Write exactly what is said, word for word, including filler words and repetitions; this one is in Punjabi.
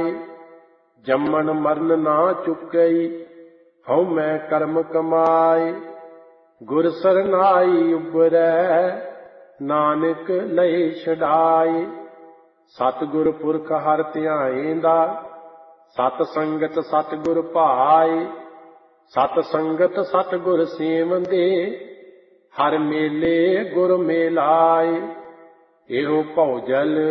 ਜਾਏ। ਜੰਮਣ ਮਰਨ ਨਾ ਚੁੱਕਈ, ਹਉ ਮੈਂ ਕਰਮ ਕਮਾਏ। ਗੁਰ ਸਰਨਾਈ ਉਬਰੈ, ਨਾਨਕ ਲਏ ਛਡਾਏ। ਸਤਿਗੁਰ ਪੁਰਖ ਹਰਿ ਧਿਆਏਂਦਾ, ਸਤ ਸੰਗਤ ਸਤਿਗੁਰ ਭਾਏ। ਸਤ ਸੰਗਤ ਸਤਿਗੁਰ ਸੇਵੰਦੇ, ਹਰਿ ਮੇਲੇ ਗੁਰ ਮੇਲਾਏ। ਇਹੋ ਭਉ ਜਲ